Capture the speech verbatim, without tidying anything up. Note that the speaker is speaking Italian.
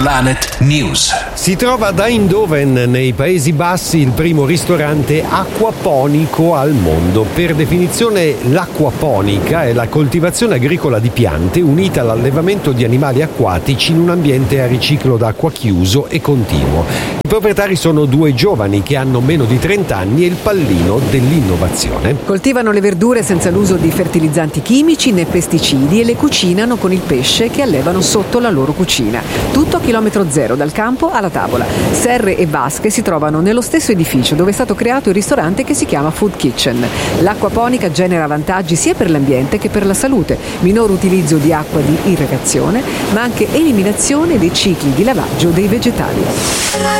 Planet News. Si trova ad Eindhoven, nei Paesi Bassi, il primo ristorante acquaponico al mondo. Per definizione, l'acquaponica è la coltivazione agricola di piante unita all'allevamento di animali acquatici in un ambiente a riciclo d'acqua chiuso e continuo. I proprietari sono due giovani che hanno meno di trenta anni e il pallino dell'innovazione. Coltivano le verdure senza l'uso di fertilizzanti chimici né pesticidi e le cucinano con il pesce che allevano sotto la loro cucina. Tutto a chilometro zero dal campo alla tavola. Serre e vasche si trovano nello stesso edificio dove è stato creato il ristorante che si chiama Food Kitchen. L'acquaponica genera vantaggi sia per l'ambiente che per la salute. Minor utilizzo di acqua di irrigazione, ma anche eliminazione dei cicli di lavaggio dei vegetali.